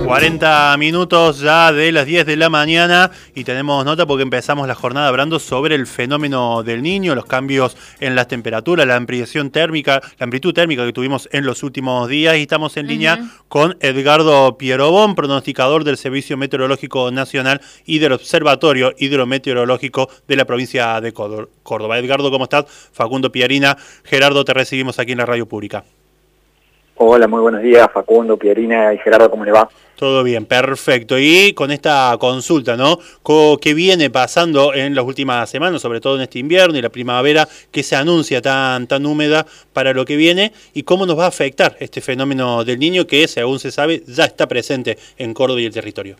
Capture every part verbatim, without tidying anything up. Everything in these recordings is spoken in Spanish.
cuarenta minutos ya de las diez de la mañana y tenemos nota porque empezamos la jornada hablando sobre el fenómeno del Niño, los cambios en las temperaturas, la ampliación térmica, la amplitud térmica que tuvimos en los últimos días, y estamos en uh-huh. línea con Edgardo Pierobón, pronosticador del Servicio Meteorológico Nacional y del Observatorio Hidrometeorológico de la provincia de Córdoba. Edgardo, ¿cómo estás? Facundo Pierina, Gerardo, te recibimos aquí en la radio pública. Hola, muy buenos días, Facundo, Pierina y Gerardo, ¿cómo le va? Todo bien, perfecto. Y con esta consulta, ¿no? ¿Qué viene pasando en las últimas semanas, sobre todo en este invierno y la primavera, que se anuncia tan, tan húmeda para lo que viene? ¿Y cómo nos va a afectar este fenómeno del Niño que, según se sabe, ya está presente en Córdoba y el territorio?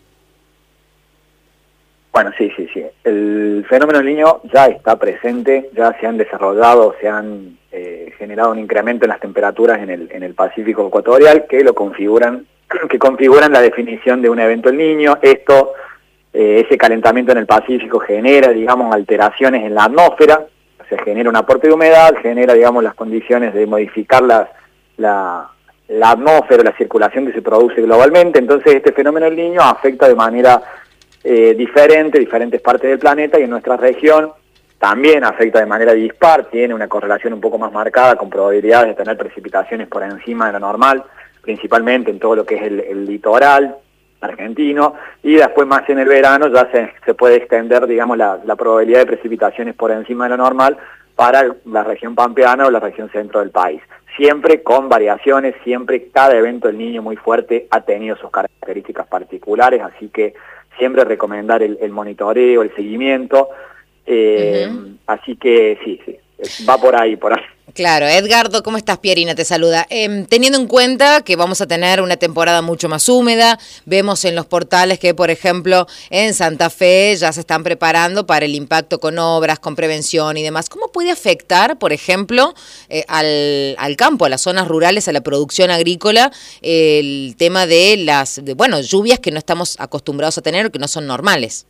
Bueno, sí, sí, sí. El fenómeno del Niño ya está presente, ya se han desarrollado, se han eh, generado un incremento en las temperaturas en el, en el Pacífico ecuatorial que lo configuran, que configuran la definición de un evento del Niño. Esto, eh, ese calentamiento en el Pacífico genera, digamos, alteraciones en la atmósfera, se genera un aporte de humedad, genera, digamos, las condiciones de modificar las, la, la atmósfera, la circulación que se produce globalmente. Entonces este fenómeno del Niño afecta de manera Eh, diferente, diferentes partes del planeta, y en nuestra región también afecta de manera dispar, tiene una correlación un poco más marcada con probabilidades de tener precipitaciones por encima de lo normal, principalmente en todo lo que es el, el litoral argentino, y después más en el verano ya se, se puede extender, digamos, la, la probabilidad de precipitaciones por encima de lo normal para la región pampeana o la región centro del país. Siempre con variaciones, siempre cada evento del Niño muy fuerte ha tenido sus características particulares, así que siempre recomendar el, el monitoreo, el seguimiento, eh, uh-huh. así que sí, sí, va por ahí, por ahí. Claro. Edgardo, ¿cómo estás? Pierina te saluda. Eh, teniendo en cuenta que vamos a tener una temporada mucho más húmeda, vemos en los portales que, por ejemplo, en Santa Fe ya se están preparando para el impacto con obras, con prevención y demás. ¿Cómo puede afectar, por ejemplo, eh, al, al campo, a las zonas rurales, a la producción agrícola, eh, el tema de las, de, bueno, lluvias que no estamos acostumbrados a tener o que no son normales?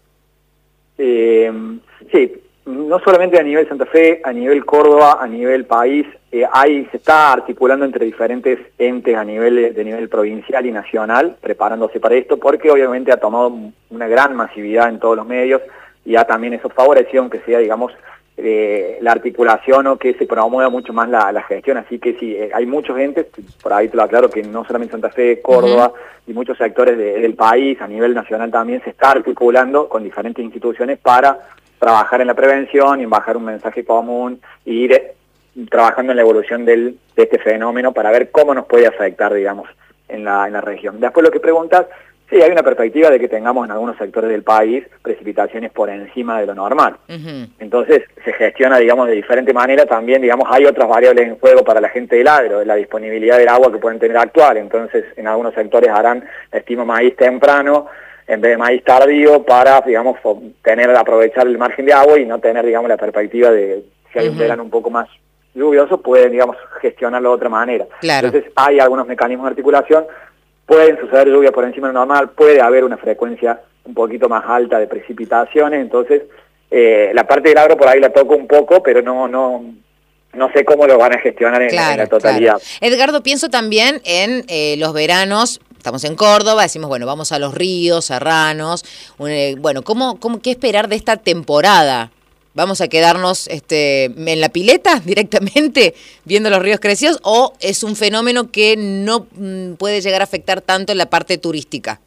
Eh, sí. No solamente a nivel Santa Fe, a nivel Córdoba, a nivel país, eh, hay, se está articulando entre diferentes entes a nivel de nivel provincial y nacional, preparándose para esto, porque obviamente ha tomado una gran masividad en todos los medios y ha también eso favorecido, aunque sea, digamos, eh, la articulación o que se promueva mucho más la, la gestión. Así que sí, eh, hay muchos entes, por ahí te lo aclaro, que no solamente Santa Fe, Córdoba uh-huh. y muchos sectores de, del país, a nivel nacional también se está articulando con diferentes instituciones para trabajar en la prevención y en bajar un mensaje común e ir eh, trabajando en la evolución del, de este fenómeno para ver cómo nos puede afectar, digamos, en la, en la región. Después lo que preguntas, sí, hay una perspectiva de que tengamos en algunos sectores del país precipitaciones por encima de lo normal. Uh-huh. Entonces se gestiona, digamos, de diferente manera. También, digamos, hay otras variables en juego para la gente del agro, la disponibilidad del agua que pueden tener actual. Entonces en algunos sectores harán, estimo, maíz temprano en vez de maíz tardío para, digamos, tener, aprovechar el margen de agua y no tener, digamos, la perspectiva de si hay uh-huh. un verano un poco más lluvioso, pueden, digamos, gestionarlo de otra manera. Claro. Entonces hay algunos mecanismos de articulación, pueden suceder lluvias por encima de lo normal, puede haber una frecuencia un poquito más alta de precipitaciones, entonces eh, la parte del agro por ahí la toco un poco, pero no, no, no sé cómo lo van a gestionar en, claro, en la totalidad. Claro. Edgardo, pienso también en eh, los veranos. Estamos en Córdoba, decimos, bueno, vamos a los ríos, serranos, un, eh, bueno, ¿cómo, cómo, ¿qué esperar de esta temporada? ¿Vamos a quedarnos este, en la pileta directamente viendo los ríos crecidos o es un fenómeno que no mm, puede llegar a afectar tanto en la parte turística?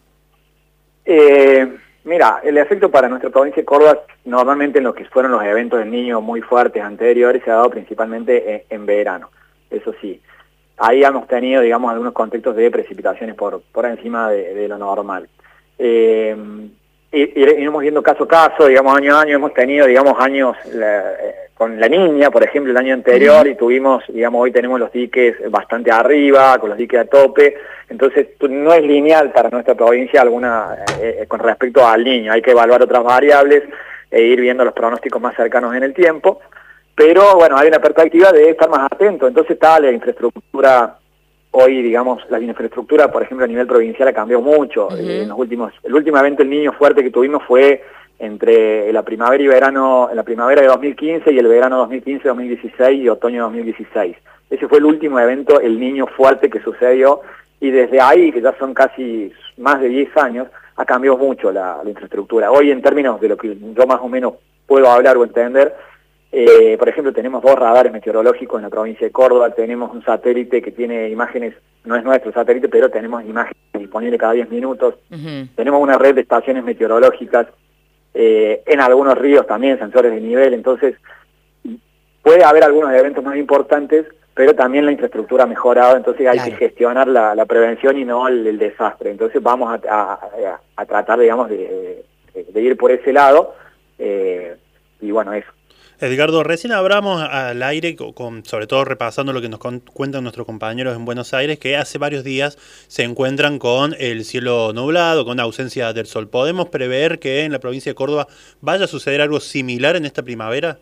Eh, mira, el efecto para nuestra provincia de Córdoba, normalmente en lo que fueron los eventos del Niño muy fuertes anteriores, se ha dado principalmente en, en verano, eso sí. Ahí hemos tenido, digamos, algunos contextos de precipitaciones por, por encima de, de lo normal. Eh, y, y iremos viendo caso a caso, digamos, año a año. Hemos tenido, digamos, años la, eh, con la Niña, por ejemplo, el año anterior, y tuvimos, digamos, hoy tenemos los diques bastante arriba, con los diques a tope. Entonces, no es lineal para nuestra provincia alguna eh, con respecto al Niño. Hay que evaluar otras variables e ir viendo los pronósticos más cercanos en el tiempo. Pero, bueno, hay una perspectiva de estar más atento. Entonces está la infraestructura, hoy, digamos, la infraestructura, por ejemplo, a nivel provincial ha cambiado mucho. Uh-huh. eh, en los últimos, el último evento El Niño fuerte que tuvimos fue entre la primavera y verano, en la primavera de dos mil quince y el verano dos mil quince dos mil dieciséis y otoño dos mil dieciséis. Ese fue el último evento El Niño fuerte que sucedió y desde ahí, que ya son casi más de diez años, ha cambiado mucho la, la infraestructura. Hoy, en términos de lo que yo más o menos puedo hablar o entender, eh, por ejemplo, tenemos dos radares meteorológicos en la provincia de Córdoba, tenemos un satélite que tiene imágenes, no es nuestro satélite, pero tenemos imágenes disponibles cada diez minutos, uh-huh. Tenemos una red de estaciones meteorológicas, eh, en algunos ríos también, sensores de nivel, entonces puede haber algunos eventos más importantes, pero también la infraestructura ha mejorado, entonces hay claro. que gestionar la, la prevención y no el, el desastre. Entonces vamos a, a, a tratar, digamos, de, de, de ir por ese lado, eh, y bueno, eso. Edgardo, recién hablamos al aire, con, sobre todo repasando lo que nos cuentan nuestros compañeros en Buenos Aires, que hace varios días se encuentran con el cielo nublado, con ausencia del sol. ¿Podemos prever que en la provincia de Córdoba vaya a suceder algo similar en esta primavera?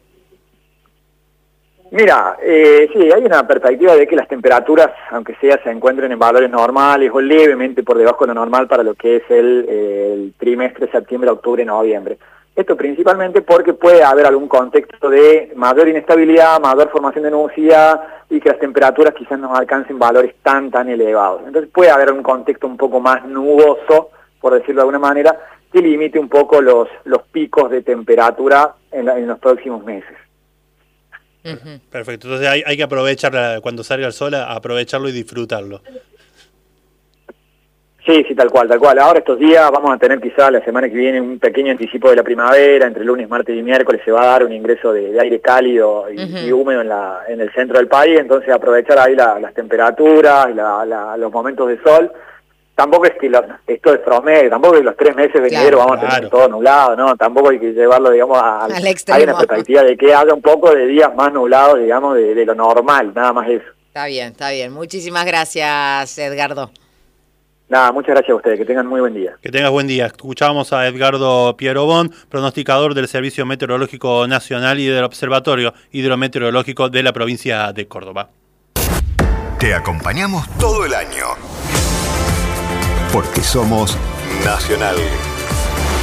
Mira, eh, sí, hay una perspectiva de que las temperaturas, aunque sea, se encuentren en valores normales o levemente por debajo de lo normal para lo que es el, eh, el trimestre septiembre, octubre, noviembre. Esto principalmente porque puede haber algún contexto de mayor inestabilidad, mayor formación de nubosidad y que las temperaturas quizás no alcancen valores tan, tan elevados. Entonces puede haber un contexto un poco más nuboso, por decirlo de alguna manera, que limite un poco los, los picos de temperatura en, la, en los próximos meses. Uh-huh. Perfecto, entonces hay, hay que aprovechar cuando salga el sol, a aprovecharlo y disfrutarlo. Sí, sí, tal cual, tal cual. Ahora estos días vamos a tener quizá la semana que viene un pequeño anticipo de la primavera, entre lunes, martes y miércoles se va a dar un ingreso de, de aire cálido y, uh-huh. y húmedo en, la, en el centro del país, entonces aprovechar ahí la, las temperaturas, la, la, los momentos de sol. Tampoco es que lo, esto es promedio, tampoco es que los tres meses de enero claro, vamos a tener claro. todo nublado, ¿no? Tampoco hay que llevarlo, digamos, a, al extremo. Hay una perspectiva de que haya un poco de días más nublados, digamos, de, de lo normal, nada más eso. Está bien, está bien. Muchísimas gracias, Edgardo. Nada, muchas gracias a ustedes, que tengan muy buen día. Que tengas buen día. Escuchábamos a Edgardo Pierobón, pronosticador del Servicio Meteorológico Nacional y del Observatorio Hidrometeorológico de la provincia de Córdoba. Te acompañamos todo el año. Porque somos Nacional.